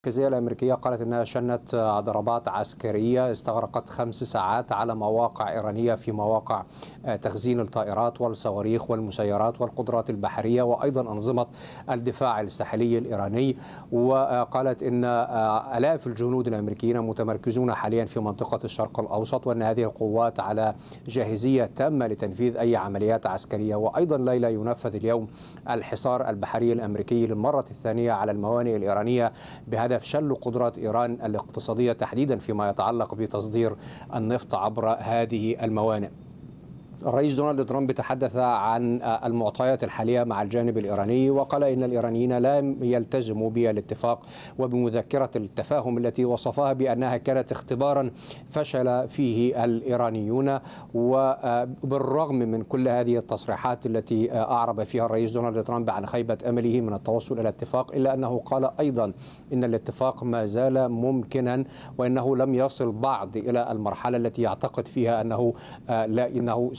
المركزية الأمريكية قالت أنها شنت ضربات عسكرية استغرقت 5 ساعات على مواقع إيرانية في مواقع تخزين الطائرات والصواريخ والمسيرات والقدرات البحرية وأيضا أنظمة الدفاع الساحلي الإيراني. وقالت أن آلاف الجنود الأمريكيين متمركزون حاليا في منطقة الشرق الأوسط، وأن هذه القوات على جاهزية تامة لتنفيذ أي عمليات عسكرية. وأيضا ليلة ينفذ اليوم الحصار البحري الأمريكي للمرة الثانية على الموانئ الإيرانية بهدف شل قدرات إيران الاقتصادية تحديدا فيما يتعلق بتصدير النفط عبر هذه الموانئ. الرئيس دونالد ترامب تحدث عن المعطيات الحالية مع الجانب الإيراني، وقال إن الإيرانيين لم يلتزموا بالاتفاق وبمذكرة التفاهم التي وصفها بأنها كانت اختبارا فشل فيه الإيرانيون. وبالرغم من كل هذه التصريحات التي أعرب فيها الرئيس دونالد ترامب عن خيبة أمله من التوصل إلى اتفاق، إلا أنه قال أيضا إن الاتفاق ما زال ممكنا، وإنه لم يصل بعد إلى المرحلة التي يعتقد فيها أنه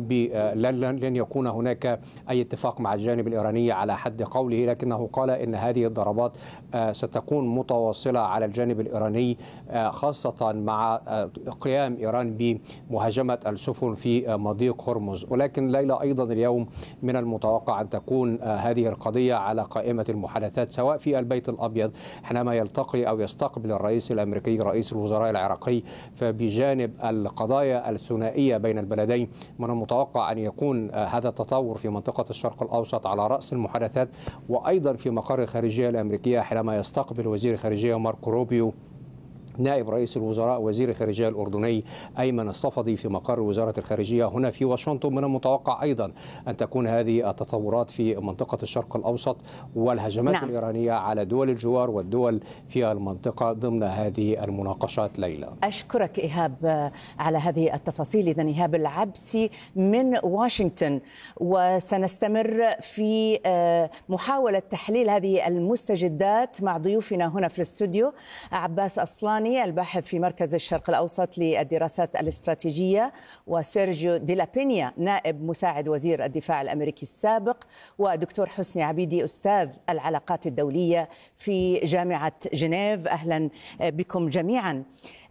لن يكون هناك أي اتفاق مع الجانب الإيراني على حد قوله، لكنه قال إن هذه الضربات ستكون متواصلة على الجانب الإيراني، خاصة مع قيام إيران بمهاجمة السفن في مضيق هرمز. ولكن ليلة أيضا اليوم من المتوقع أن تكون هذه القضية على قائمة المحادثات سواء في البيت الأبيض حينما يلتقي أو يستقبل الرئيس الأمريكي رئيس الوزراء العراقي، فبجانب القضايا الثنائية بين البلدين من المتوقع أن يكون هذا التطور في منطقة الشرق الأوسط على رأس المحادثات، وأيضا في مقر الخارجية الأمريكية حينما يستقبل وزير الخارجية ماركو روبيو نائب رئيس الوزراء وزير الخارجية الأردني أيمن الصفدي في مقر وزارة الخارجية هنا في واشنطن. من المتوقع أيضا أن تكون هذه التطورات في منطقة الشرق الأوسط والهجمات الإيرانية على دول الجوار والدول في المنطقة ضمن هذه المناقشات. ليلى، أشكرك إيهاب على هذه التفاصيل. إذن إيهاب العبسي من واشنطن، وسنستمر في محاولة تحليل هذه المستجدات مع ضيوفنا هنا في الاستوديو: عباس أصلاني الباحث في مركز الشرق الأوسط للدراسات الاستراتيجية، وسيرجيو دي لا بينيا نائب مساعد وزير الدفاع الأمريكي السابق، ودكتور حسني عبيدي أستاذ العلاقات الدولية في جامعة جنيف. أهلا بكم جميعا.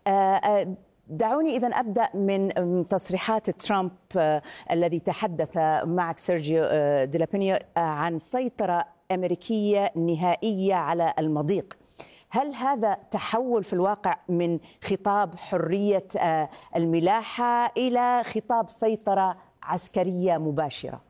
دعوني إذن أبدأ من تصريحات ترامب الذي تحدث معك سيرجيو دي لا بينيا عن سيطرة أمريكية نهائية على المضيق. هل هذا تحول في الواقع من خطاب حرية الملاحة إلى خطاب سيطرة عسكرية مباشرة؟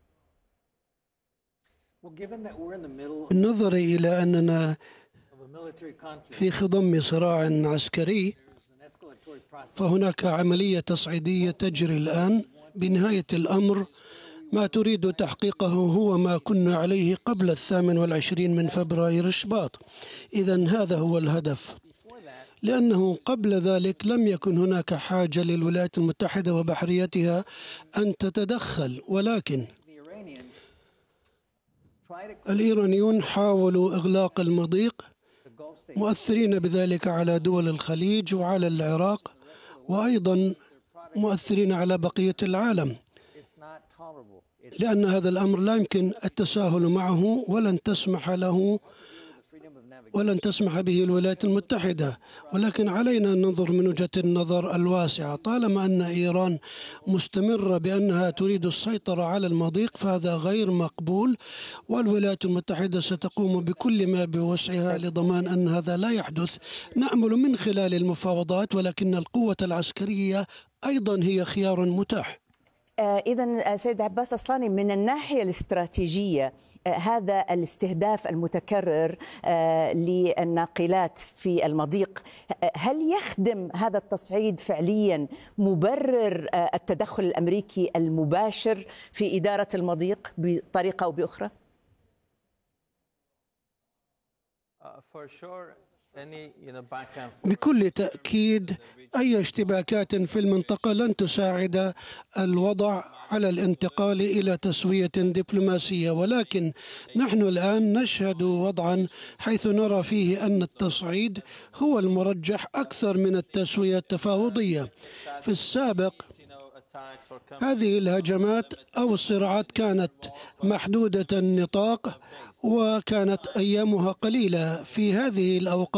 بالنظر إلى أننا في خضم صراع عسكري، فهناك عملية تصعيدية تجري الآن. بنهاية الأمر ما تريد تحقيقه هو ما كنا عليه قبل 28 من فبراير شباط. إذن هذا هو الهدف، لأنه قبل ذلك لم يكن هناك حاجة للولايات المتحدة وبحريتها أن تتدخل، ولكن الإيرانيون حاولوا إغلاق المضيق، مؤثرين بذلك على دول الخليج وعلى العراق، وأيضا مؤثرين على بقية العالم، لأن هذا الأمر لا يمكن التساهل معه ولن تسمح به الولايات المتحدة. ولكن علينا أن ننظر من وجهة النظر الواسعة. طالما أن إيران مستمرة بأنها تريد السيطرة على المضيق فهذا غير مقبول، والولايات المتحدة ستقوم بكل ما بوسعها لضمان أن هذا لا يحدث. نأمل من خلال المفاوضات، ولكن القوة العسكرية أيضا هي خيار متاح. إذن سيد عباس أصلاني، من الناحية الاستراتيجية هذا الاستهداف المتكرر للناقلات في المضيق، هل يخدم هذا التصعيد فعليا مبرر التدخل الأمريكي المباشر في إدارة المضيق بطريقة أو بأخرى؟ بكل تأكيد أي اشتباكات في المنطقة لن تساعد الوضع على الانتقال إلى تسوية دبلوماسية، ولكن نحن الآن نشهد وضعا حيث نرى فيه أن التصعيد هو المرجح أكثر من التسوية التفاوضية. في السابق هذه الهجمات أو الصراعات كانت محدودة النطاق وكانت أيامها قليلة. في هذه الأوقات